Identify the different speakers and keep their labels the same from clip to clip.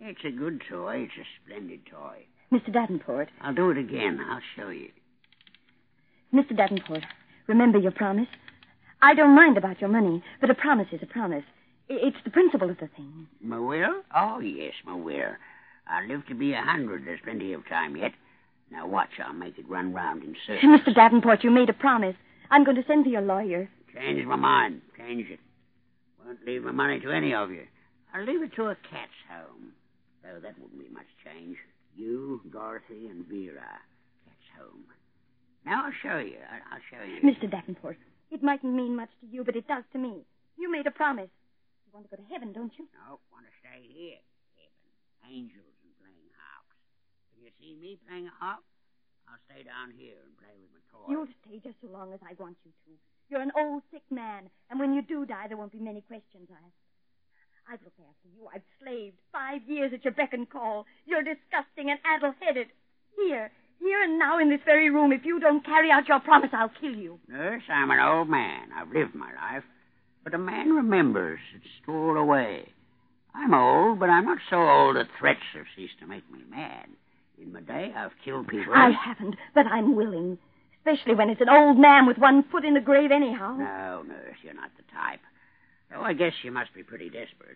Speaker 1: It's a good toy. It's a splendid toy.
Speaker 2: Mr. Davenport.
Speaker 1: I'll do it again. I'll show you.
Speaker 2: Mr. Davenport, remember your promise? I don't mind about your money, but a promise is a promise. It's the principle of the thing.
Speaker 1: My will? Oh, yes, my will. I'll live to be 100. There's plenty of time yet. Now watch, I'll make it run round in circles.
Speaker 2: Mr. Davenport, you made a promise. I'm going to send for your lawyer.
Speaker 1: Change my mind. Change it. Won't leave my money to any of you. I'll leave it to a cat's home. Though that wouldn't be much change. You, Dorothy, and Vera. Cat's home. Now I'll show you. I'll show you.
Speaker 2: Mr. Davenport, it mightn't mean much to you, but it does to me. You made a promise. You want to go to heaven, don't you?
Speaker 1: No, want to stay here. Heaven. Angels and playing harps. If you see me playing a harp, I'll stay down here and play with my toys.
Speaker 2: You'll stay just so long as I want you to. You're an old, sick man, and when you do die, there won't be many questions. I've looked after you. I've slaved 5 years at your beck and call. You're disgusting and addle-headed. Here and now in this very room, if you don't carry out your promise, I'll kill you.
Speaker 1: Nurse, I'm an old man. I've lived my life. But a man remembers. It's stored away. I'm old, but I'm not so old that threats have ceased to make me mad. In my day, I've killed people.
Speaker 2: I haven't, but I'm willing. Especially when it's an old man with one foot in the grave anyhow.
Speaker 1: No, nurse, you're not the type. Oh, I guess you must be pretty desperate.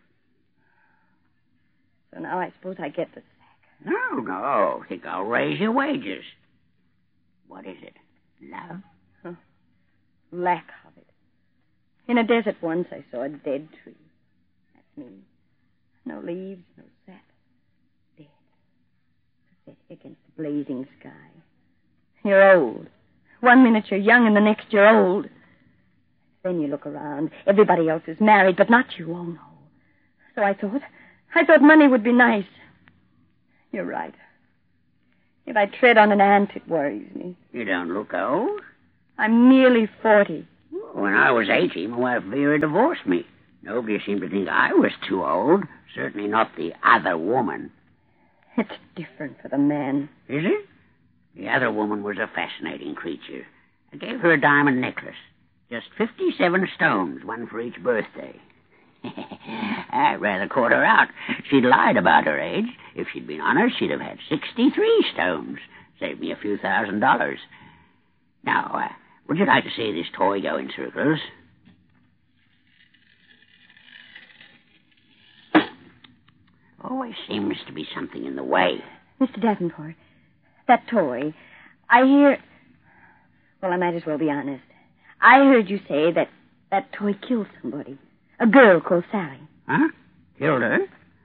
Speaker 2: So now I suppose I get the sack.
Speaker 1: No. Think I'll raise your wages. What is it? Love?
Speaker 2: Huh. Lack of it. In a desert once I saw a dead tree. That's me. No leaves, no sap. Dead. Pathetic against the blazing sky. You're old. 1 minute you're young and the next you're old. Then you look around. Everybody else is married, but not you. Oh, no. So I thought money would be nice. You're right. If I tread on an ant, it worries me.
Speaker 1: You don't look old.
Speaker 2: I'm nearly 40.
Speaker 1: When I was 80, my wife Vera divorced me. Nobody seemed to think I was too old. Certainly not the other woman.
Speaker 2: It's different for the man.
Speaker 1: Is it? The other woman was a fascinating creature. I gave her a diamond necklace. Just 57 stones, one for each birthday. I rather caught her out. She'd lied about her age. If she'd been honest, she'd have had 63 stones. Saved me a few $1,000s. Now, would you like to see this toy go in circles? Always seems to be something in the way.
Speaker 2: Mr. Davenport, that toy, I hear... Well, I might as well be honest. I heard you say that toy killed somebody. A girl called Sally.
Speaker 1: Huh? Killed her?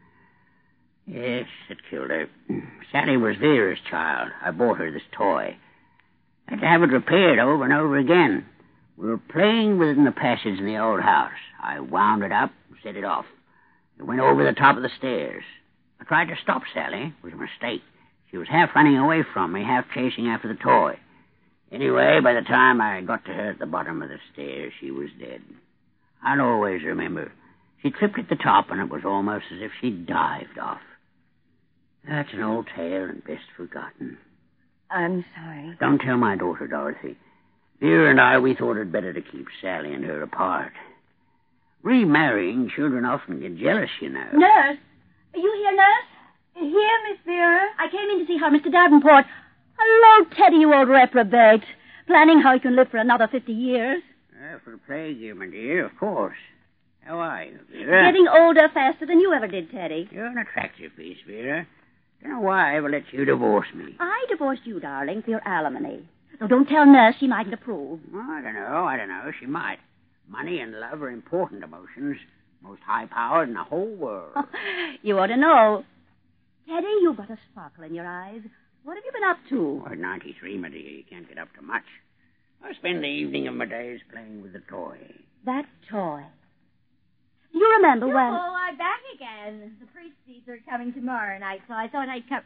Speaker 1: Yes, it killed her. Sally was Vera's child. I bought her this toy. I had to have it repaired over and over again. We were playing with it in the passage in the old house. I wound it up and set it off. It went over the top of the stairs. I tried to stop Sally. It was a mistake. She was half running away from me, half chasing after the toy. Anyway, by the time I got to her at the bottom of the stairs, she was dead. I'll always remember. She tripped at the top, and it was almost as if she'd dived off. That's an old tale and best forgotten.
Speaker 2: I'm sorry.
Speaker 1: Don't tell my daughter, Dorothy. Vera and I, we thought it better to keep Sally and her apart. Remarrying, children often get jealous, you know.
Speaker 3: Nurse! Are you here, nurse? Here, Miss Vera? I came in to see her, Mr. Davenport. Hello, Teddy, you old reprobate. Planning how you can live for another 50 years.
Speaker 1: For the plague you, my dear, of course. How are you, Vera?
Speaker 3: Getting older faster than you ever did, Teddy.
Speaker 1: You're an attractive piece, Vera. Don't know why I ever let you divorce me.
Speaker 3: I divorced you, darling, for your alimony. So don't tell Nurse she mightn't approve.
Speaker 1: Oh, I don't know. She might. Money and love are important emotions. Most high-powered in the whole world.
Speaker 3: You ought to know. Teddy, you've got a sparkle in your eyes. What have you been up to?
Speaker 1: At 93, my dear, you can't get up to much. I spend the evening of my days playing with the toy.
Speaker 3: That toy. Do you remember when...
Speaker 4: Oh, I'm back again. The Priesties are coming tomorrow night, so I thought I'd come...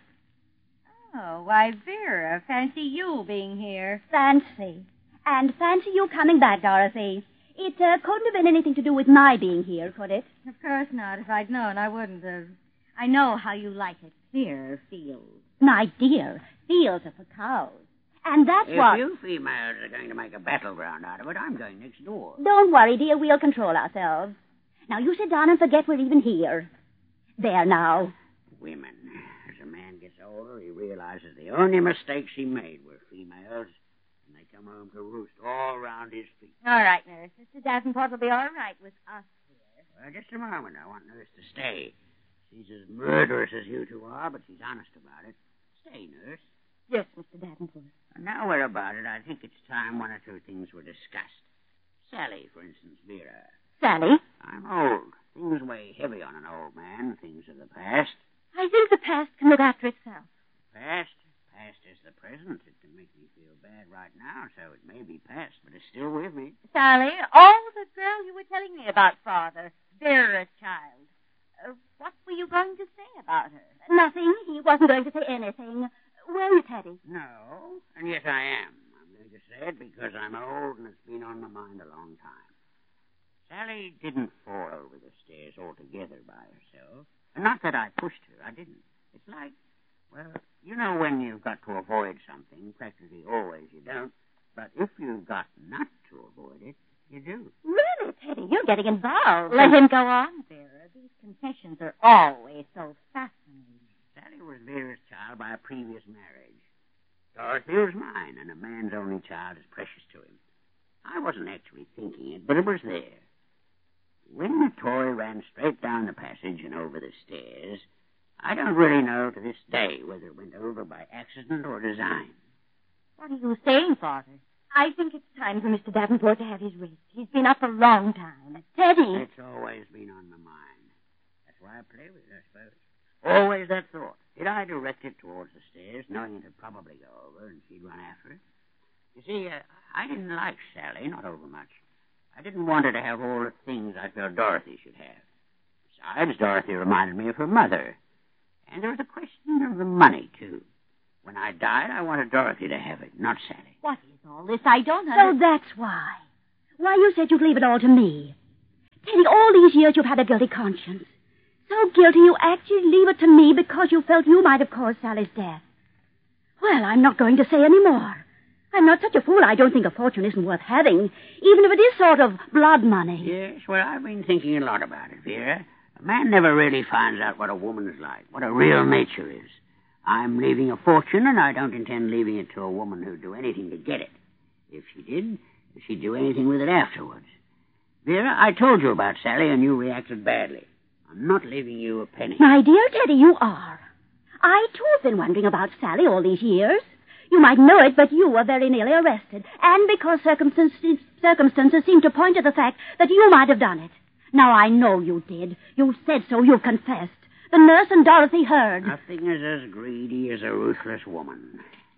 Speaker 4: Oh, why, Vera, fancy you being here.
Speaker 3: Fancy. And fancy you coming back, Dorothy. It couldn't have been anything to do with my being here, could it?
Speaker 4: Of course not. If I'd known, I wouldn't have. I know how you like it. Clear fields.
Speaker 3: My dear, fields are for cows. And that's what...
Speaker 1: If you females are going to make a battleground out of it, I'm going next door.
Speaker 3: Don't worry, dear. We'll control ourselves. Now, you sit down and forget we're even here. There now.
Speaker 1: women. As a man gets older, he realizes the only mistakes he made were females, and they come home to roost all round his feet.
Speaker 4: All right, Nurse. Mr. Davenport will be all right with us here.
Speaker 1: Well, just a moment. I want Nurse to stay. She's as murderous as you two are, but she's honest about it. Stay, Nurse.
Speaker 2: Yes, Mr. Davenport.
Speaker 1: Now we're about it, I think it's time one or two things were discussed. Sally, for instance, Vera.
Speaker 2: Sally?
Speaker 1: I'm old. Things weigh heavy on an old man, things of the past.
Speaker 2: I think the past can look after itself.
Speaker 1: Past is the present. It can make me feel bad right now, so it may be past, but it's still with me.
Speaker 4: Sally, oh, the girl you were telling me about, Father. Vera's child. What were you going to say about her?
Speaker 3: Nothing. He wasn't going to say anything. Were you, Teddy?
Speaker 1: No, and yet I am. I'm going to say it because I'm old and it's been on my mind a long time. Sally didn't fall over the stairs altogether by herself. And not that I pushed her. I didn't. It's like, well, you know when you've got to avoid something, practically always you don't. But if you've got not to avoid it, you do.
Speaker 2: Really, Teddy, you're getting involved.
Speaker 4: Let him go on, Vera. These confessions are always so fascinating.
Speaker 1: Sally was Vera's child by a previous marriage. Dorothy was mine, and a man's only child is precious to him. I wasn't actually thinking it, but it was there. When the toy ran straight down the passage and over the stairs, I don't really know to this day whether it went over by accident or design.
Speaker 4: What are you saying, Father?
Speaker 2: I think it's time for Mr. Davenport to have his rest. He's been up a long time. Teddy!
Speaker 1: It's always been on my mind. That's why I play with it, I suppose. Always that thought. Did I direct it towards the stairs, knowing it'd probably go over and she'd run after it? You see, I didn't like Sally, not over much. I didn't want her to have all the things I felt Dorothy should have. Besides, Dorothy reminded me of her mother. And there was a question of the money, too. When I died, I wanted Dorothy to have it, not Sally.
Speaker 4: What is all this? I don't
Speaker 3: So
Speaker 4: understand.
Speaker 3: that's why. Why you said you'd leave it all to me. Teddy, all these years you've had a guilty conscience. So guilty you actually leave it to me because you felt you might have caused Sally's death. Well, I'm not going to say any more. I'm not such a fool I don't think a fortune isn't worth having, even if it is sort of blood money.
Speaker 1: Yes, well, I've been thinking a lot about it, Vera. A man never really finds out what a woman's like, what a real nature is. I'm leaving a fortune, and I don't intend leaving it to a woman who'd do anything to get it. If she did, she'd do anything with it afterwards. Vera, I told you about Sally, and you reacted badly. I'm not leaving you a penny.
Speaker 3: My dear Teddy, you are. I, too, have been wondering about Sally all these years. You might know it, but you were very nearly arrested. And because circumstances seem to point to the fact that you might have done it. Now, I know you did. You said so. You confessed. The nurse and Dorothy heard.
Speaker 1: Nothing is as greedy as a ruthless woman.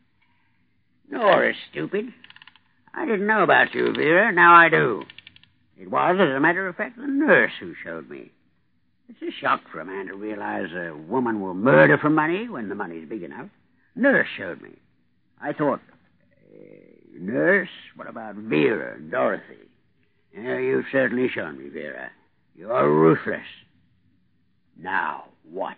Speaker 1: Nor as stupid. I didn't know about you, Vera. Now I do. It was, as a matter of fact, the nurse who showed me. It's a shock for a man to realize a woman will murder for money when the money's big enough. Nurse showed me. I thought, nurse, what about Vera and Dorothy? Yeah, you've certainly shown me, Vera. You're ruthless. Now, watch.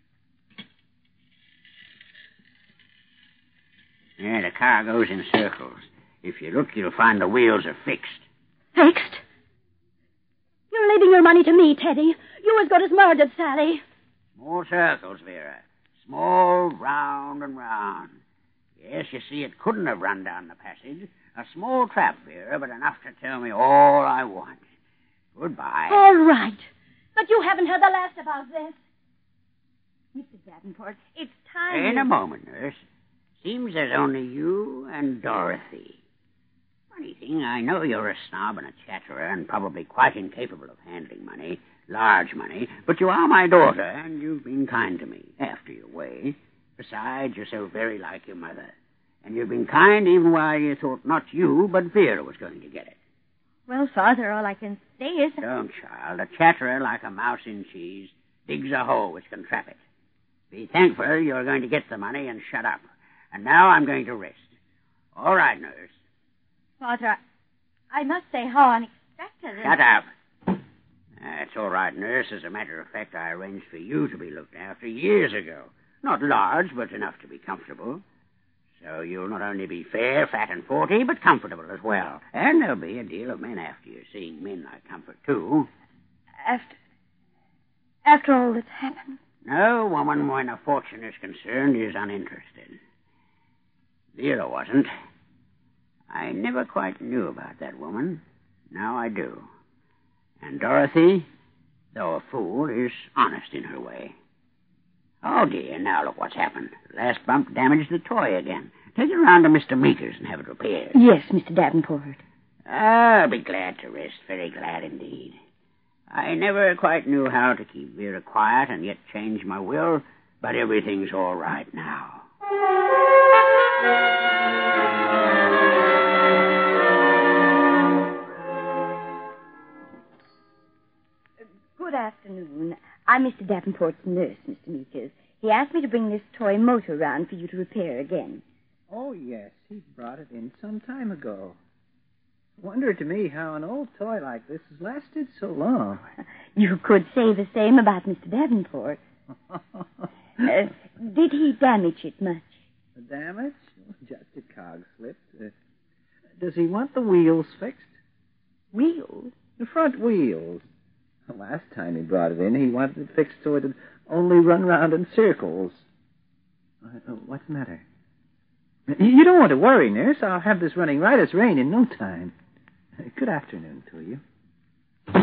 Speaker 1: Yeah, the car goes in circles. If you look, you'll find the wheels are fixed.
Speaker 3: Fixed? You're leaving your money to me, Teddy. You as good as murdered Sally.
Speaker 1: Small circles, Vera. Small, round and round. Yes, you see, it couldn't have run down the passage. A small trap, Vera, but enough to tell me all I want. Goodbye.
Speaker 3: All right. But you haven't heard the last about this.
Speaker 4: Mr. Davenport, it's time.
Speaker 1: In a moment, nurse. Seems there's only you and Dorothy. Funny thing, I know you're a snob and a chatterer and probably quite incapable of handling money, large money, but you are my daughter, and you've been kind to me, after your way. Besides, you're so very like your mother. And you've been kind even while you thought not you, but Vera was going to get it.
Speaker 4: Well, Father, all I can say is...
Speaker 1: Don't, child. A chatterer like a mouse in cheese digs a hole which can trap it. Be thankful you're going to get the money and shut up. And now I'm going to rest. All right, nurse.
Speaker 4: Father, I must say how unexpected...
Speaker 1: Shut up. That's all right, nurse. As a matter of fact, I arranged for you to be looked after years ago. Not large, but enough to be comfortable. So you'll not only be fair, fat, and 40, but comfortable as well. And there'll be a deal of men after you, seeing men like comfort, too.
Speaker 2: After all that's happened?
Speaker 1: No woman, when a fortune is concerned, is uninterested. Vera wasn't. I never quite knew about that woman. Now I do. And Dorothy, though a fool, is honest in her way. Oh, dear, now look what's happened. The last bump damaged the toy again. Take it around to Mr. Meeker's and have it repaired.
Speaker 2: Yes, Mr. Davenport.
Speaker 1: I'll be glad to rest, very glad indeed. I never quite knew how to keep Vera quiet and yet change my will, but everything's all right now.
Speaker 2: Good afternoon. I'm Mr. Davenport's nurse, Mr. Meekers. He asked me to bring this toy motor round for you to repair again.
Speaker 5: Oh, yes. He brought it in some time ago. Wonder to me how an old toy like this has lasted so long.
Speaker 2: You could say the same about Mr. Davenport. Did he damage it much?
Speaker 5: The damage? Just a cog slipped. Does he want the wheels fixed?
Speaker 2: Wheels?
Speaker 5: The front wheels. The last time he brought it in, he wanted it fixed so it'd only run round in circles. What's the matter? You don't want to worry, nurse. I'll have this running right as rain in no time. Good afternoon to you.